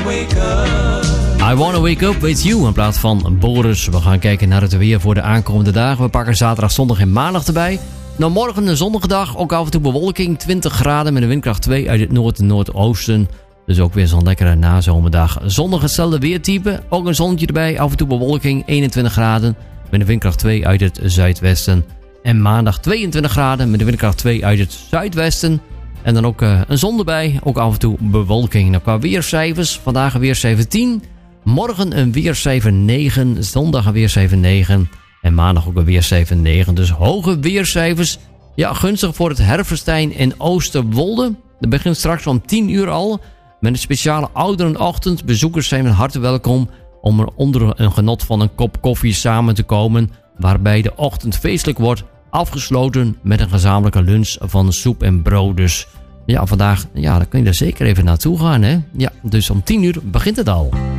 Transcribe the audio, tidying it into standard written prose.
I Wanna Wake Up With You in plaats van Boris. We gaan kijken naar het weer voor de aankomende dagen. We pakken zaterdag, zondag en maandag erbij. Nou, morgen een zonnige dag, ook af en toe bewolking. 20 graden met een windkracht 2 uit het noord- en noordoosten. Dus ook weer zo'n lekkere nazomerdag. Zondag hetzelfde weertype, ook een zonnetje erbij. Af en toe bewolking, 21 graden met een windkracht 2 uit het zuidwesten. En maandag 22 graden met een windkracht 2 uit het zuidwesten. En dan ook een zon erbij, ook af en toe bewolking. Nou, qua weercijfers, vandaag een weercijfer 10. Morgen een weercijfer 9. Zondag een weercijfer 9. En maandag ook een weercijfer 9. Dus hoge weercijfers. Ja, gunstig voor het Herverstein en Oosterwolde. Dat begint straks om 10 uur al. Met een speciale ouderenochtend. Bezoekers zijn van harte welkom om er onder een genot van een kop koffie samen te komen. Waarbij de ochtend feestelijk wordt afgesloten met een gezamenlijke lunch van soep en brood. Dus ja, vandaag, ja, dan kun je er zeker even naartoe gaan, hè. Ja, dus om 10 uur begint het al.